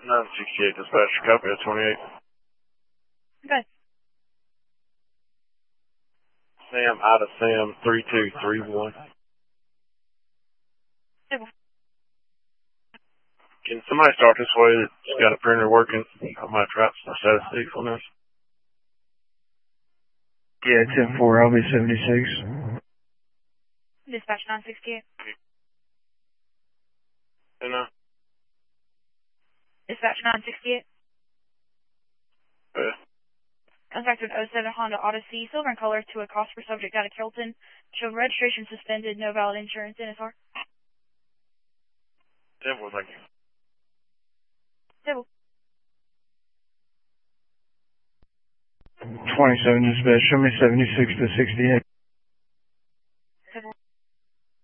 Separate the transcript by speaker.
Speaker 1: 968, dispatch, copy at 28.
Speaker 2: Okay.
Speaker 1: Sam, out of Sam, 3231.
Speaker 2: Table.
Speaker 1: Can somebody start this way that's got a printer working? I might try some statistics on this.
Speaker 3: Yeah, 10-4, I'll be 76.
Speaker 2: Dispatch 968.
Speaker 1: And,
Speaker 2: Dispatch 968.
Speaker 1: uh,
Speaker 2: Contacted 07 Honda Odyssey, silver in color, to a cost per subject out of Kelton. Show registration suspended, no valid insurance, NSR.
Speaker 1: 10-4, thank you.
Speaker 2: Table.
Speaker 3: 27 dispatch, show me 76 to 68.